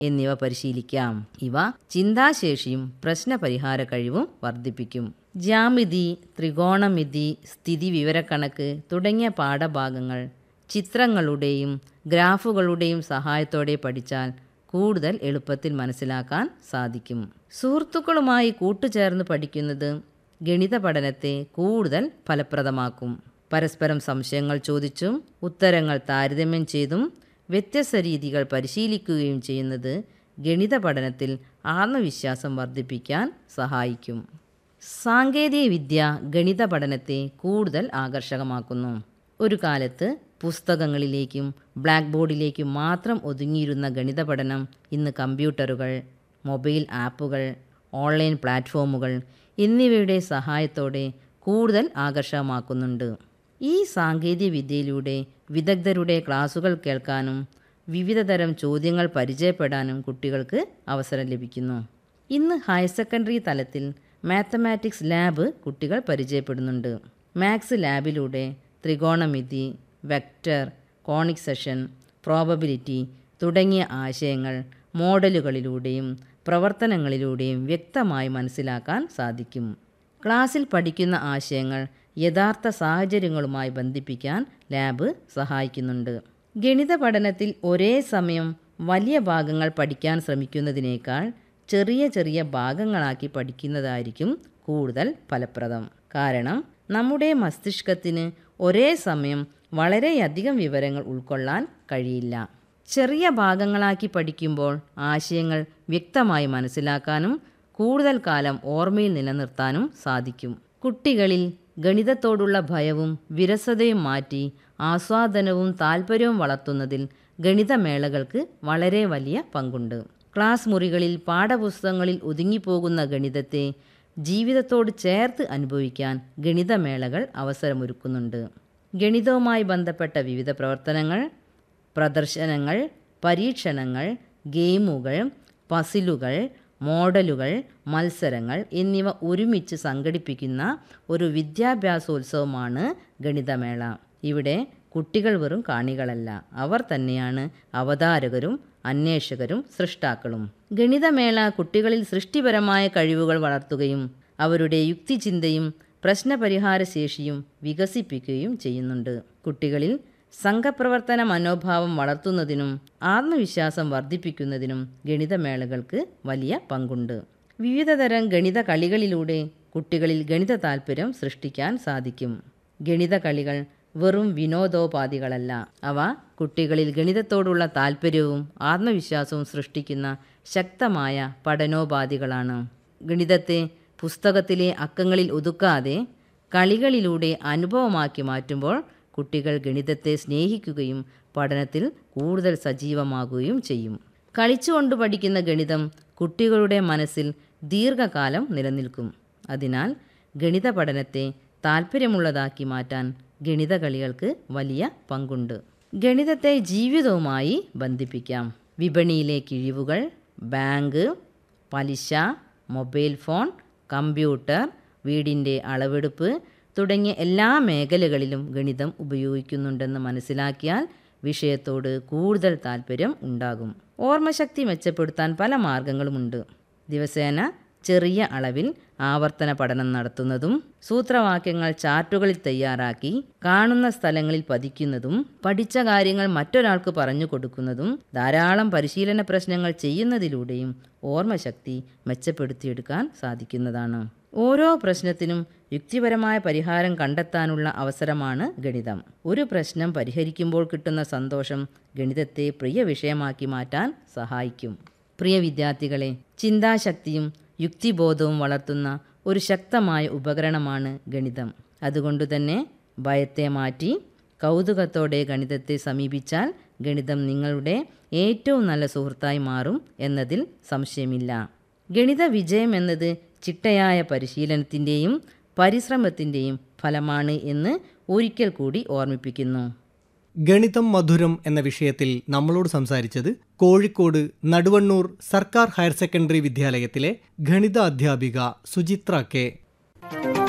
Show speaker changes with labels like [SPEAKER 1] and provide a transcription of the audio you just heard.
[SPEAKER 1] എന്നിവ പരിശീലിക്കാം. ഇവ ചിന്താശേഷിയും പ്രശ്നപരിഹാര കഴിവും വർദ്ധിപ്പിക്കും. ജ്യാമിതി, ത്രികോണമിതി, സ്ഥിതിവിവരക്കണക്ക് തുടങ്ങിയ പാഠഭാഗങ്ങൾ ചിത്രങ്ങളുടെയും ഗ്രാഫുകളുടെയും സഹായത്തോടെ പഠിച്ചാൽ കൂടുതൽ എളുപ്പത്തിൽ മനസ്സിലാക്കാൻ സാധിക്കും. സുഹൃത്തുക്കളുമായി കൂട്ടുചേർന്ന് പഠിക്കുന്നത് ഗണിത പഠനത്തെ കൂടുതൽ ഫലപ്രദമാക്കും. പരസ്പരം സംശയങ്ങൾ ചോദിച്ചും ഉത്തരങ്ങൾ താരതമ്യം ചെയ്തും വ്യത്യസ്ത രീതികൾ പരിശീലിക്കുകയും ചെയ്യുന്നത് ഗണിത പഠനത്തിൽ ആത്മവിശ്വാസം വർദ്ധിപ്പിക്കാൻ സഹായിക്കും. സാങ്കേതികവിദ്യ ഗണിത പഠനത്തെ കൂടുതൽ ആകർഷകമാക്കുന്നു. ഒരു കാലത്ത് പുസ്തകങ്ങളിലേക്കും ബ്ലാക്ക് ബോർഡിലേക്കും മാത്രം ഒതുങ്ങിയിരുന്ന ഗണിത പഠനം ഇന്ന് കമ്പ്യൂട്ടറുകൾ, മൊബൈൽ ആപ്പുകൾ, ഓൺലൈൻ പ്ലാറ്റ്ഫോമുകൾ എന്നിവയുടെ സഹായത്തോടെ കൂടുതൽ ആകർഷകമാക്കുന്നുണ്ട്. ഈ സാങ്കേതികവിദ്യയിലൂടെ വിദഗ്ധരുടെ ക്ലാസുകൾ കേൾക്കാനും വിവിധതരം ചോദ്യങ്ങൾ പരിചയപ്പെടാനും കുട്ടികൾക്ക് അവസരം ലഭിക്കുന്നു. ഇന്ന് ഹയർ സെക്കൻഡറി തലത്തിൽ മാത്തമാറ്റിക്സ് ലാബ് കുട്ടികൾ പരിചയപ്പെടുന്നുണ്ട്. Maths ലാബിലൂടെ ത്രികോണമിതി, vector, conic session, probability തുടങ്ങിയ ആശയങ്ങൾ മോഡലുകളിലൂടെയും പ്രവർത്തനങ്ങളിലൂടെയും വ്യക്തമായി മനസ്സിലാക്കാൻ സാധിക്കും. ക്ലാസ്സിൽ പഠിക്കുന്ന ആശയങ്ങൾ യഥാർത്ഥ സാഹചര്യങ്ങളുമായി ബന്ധിപ്പിക്കാൻ ലാബ് സഹായിക്കുന്നുണ്ട്. ഗണിത പഠനത്തിൽ ഒരേ സമയം വലിയ ഭാഗങ്ങൾ പഠിക്കാൻ ശ്രമിക്കുന്നതിനേക്കാൾ ചെറിയ ചെറിയ ഭാഗങ്ങളാക്കി പഠിക്കുന്നതായിരിക്കും കൂടുതൽ ഫലപ്രദം. കാരണം നമ്മുടെ മസ്തിഷ്കത്തിന് ഒരേ സമയം വളരെയധികം വിവരങ്ങൾ ഉൾക്കൊള്ളാൻ കഴിയില്ല. ചെറിയ ഭാഗങ്ങളാക്കി പഠിക്കുമ്പോൾ ആശയങ്ങൾ വ്യക്തമായി മനസ്സിലാക്കാനും കൂടുതൽ കാലം ഓർമ്മയിൽ നിലനിർത്താനും സാധിക്കും. കുട്ടികളിൽ ഗണിതത്തോടുള്ള ഭയവും വിരസതയും മാറ്റി ആസ്വാദനവും താൽപ്പര്യവും വളർത്തുന്നതിൽ ഗണിതമേളകൾക്ക് വളരെ വലിയ പങ്കുണ്ട്. ക്ലാസ് മുറികളിൽ പാഠപുസ്തകങ്ങളിൽ ഒതുങ്ങിപ്പോകുന്ന ഗണിതത്തെ ജീവിതത്തോട് ചേർത്ത് അനുഭവിക്കാൻ ഗണിതമേളകൾ അവസരമൊരുക്കുന്നുണ്ട്. ഗണിതവുമായി ബന്ധപ്പെട്ട വിവിധ പ്രവർത്തനങ്ങൾ, പ്രദർശനങ്ങൾ, പരീക്ഷണങ്ങൾ, ഗെയിമുകൾ, പസിലുകൾ, മോഡലുകൾ, മത്സരങ്ങൾ എന്നിവ ഒരുമിച്ച് സംഘടിപ്പിക്കുന്ന ഒരു വിദ്യാഭ്യാസോത്സവമാണ് ഗണിതമേള. ഇവിടെ കുട്ടികൾ വെറും കാണികളല്ല, അവർ തന്നെയാണ് അവതാരകരും അന്വേഷകരും സൃഷ്ടാക്കളും. ഗണിതമേള കുട്ടികളിൽ സൃഷ്ടിപരമായ കഴിവുകൾ വളർത്തുകയും അവരുടെ യുക്തിചിന്തയും പ്രശ്നപരിഹാര ശേഷിയും വികസിപ്പിക്കുകയും ചെയ്യുന്നുണ്ട്. കുട്ടികളിൽ സംഘപ്രവർത്തന മനോഭാവം വളർത്തുന്നതിനും ആത്മവിശ്വാസം വർദ്ധിപ്പിക്കുന്നതിനും ഗണിതമേളകൾക്ക് വലിയ പങ്കുണ്ട്. വിവിധതരം ഗണിത കളികളിലൂടെ കുട്ടികളിൽ ഗണിത താൽപ്പര്യം സൃഷ്ടിക്കാൻ സാധിക്കും. ഗണിത കളികൾ വെറും വിനോദോപാധികളല്ല, അവ കുട്ടികളിൽ ഗണിതത്തോടുള്ള താൽപ്പര്യവും ആത്മവിശ്വാസവും സൃഷ്ടിക്കുന്ന ശക്തമായ പഠനോപാധികളാണ്. ഗണിതത്തെ പുസ്തകത്തിലെ അക്കങ്ങളിൽ ഒതുക്കാതെ കളികളിലൂടെ അനുഭവമാക്കി മാറ്റുമ്പോൾ കുട്ടികൾ ഗണിതത്തെ സ്നേഹിക്കുകയും പഠനത്തിൽ കൂടുതൽ സജീവമാകുകയും ചെയ്യും. കളിച്ചുകൊണ്ട് പഠിക്കുന്ന ഗണിതം കുട്ടികളുടെ മനസ്സിൽ ദീർഘകാലം നിലനിൽക്കും. അതിനാൽ ഗണിത പഠനത്തെ താൽപ്പര്യമുള്ളതാക്കി മാറ്റാൻ ഗണിത കളികൾക്ക് വലിയ പങ്കുണ്ട്. ഗണിതത്തെ ജീവിതവുമായി ബന്ധിപ്പിക്കാം. വിപണിയിലെ കിഴിവുകൾ, ബാങ്ക്, പലിശ, മൊബൈൽ ഫോൺ, കമ്പ്യൂട്ടർ, വീടിൻ്റെ അളവെടുപ്പ് തുടങ്ങിയ എല്ലാ മേഖലകളിലും ഗണിതം ഉപയോഗിക്കുന്നുണ്ടെന്ന് മനസ്സിലാക്കിയാൽ വിഷയത്തോട് കൂടുതൽ താൽപ്പര്യം ഉണ്ടാകും. ഓർമ്മശക്തി മെച്ചപ്പെടുത്താൻ പല മാർഗങ്ങളുമുണ്ട്. ദിവസേന ചെറിയ അളവിൽ ആവർത്തന പഠനം നടത്തുന്നതും സൂത്രവാക്യങ്ങൾ ചാർട്ടുകളിൽ തയ്യാറാക്കി കാണുന്ന സ്ഥലങ്ങളിൽ പതിക്കുന്നതും പഠിച്ച കാര്യങ്ങൾ മറ്റൊരാൾക്ക് പറഞ്ഞു കൊടുക്കുന്നതും ധാരാളം പരിശീലന പ്രശ്നങ്ങൾ ചെയ്യുന്നതിലൂടെയും ഓർമ്മശക്തി മെച്ചപ്പെടുത്തിയെടുക്കാൻ സാധിക്കുന്നതാണ്. ഓരോ പ്രശ്നത്തിനും യുക്തിപരമായ പരിഹാരം കണ്ടെത്താനുള്ള അവസരമാണ് ഗണിതം. ഒരു പ്രശ്നം പരിഹരിക്കുമ്പോൾ കിട്ടുന്ന സന്തോഷം ഗണിതത്തെ പ്രിയ വിഷയമാക്കി മാറ്റാൻ സഹായിക്കും. പ്രിയ വിദ്യാർത്ഥികളെ, ചിന്താശക്തിയും യുക്തിബോധവും വളർത്തുന്ന ഒരു ശക്തമായ ഉപകരണമാണ് ഗണിതം. അതുകൊണ്ടുതന്നെ ഭയത്തെ മാറ്റി കൗതുകത്തോടെ ഗണിതത്തെ സമീപിച്ചാൽ ഗണിതം നിങ്ങളുടെ ഏറ്റവും നല്ല സുഹൃത്തായി മാറും എന്നതിൽ സംശയമില്ല. ഗണിത വിജയം എന്നത് ചിട്ടയായ പരിശീലനത്തിൻ്റെയും പരിശ്രമത്തിൻ്റെയും ഫലമാണ് എന്ന് ഒരിക്കൽ കൂടി ഓർമ്മിപ്പിക്കുന്നു.
[SPEAKER 2] ഗണിതം മധുരം എന്ന വിഷയത്തിൽ നമ്മളോട് സംസാരിച്ചത് കോഴിക്കോട് നടുവണ്ണൂർ സർക്കാർ ഹയർ സെക്കൻഡറി വിദ്യാലയത്തിലെ ഗണിത അധ്യാപിക സുചിത്ര കെ.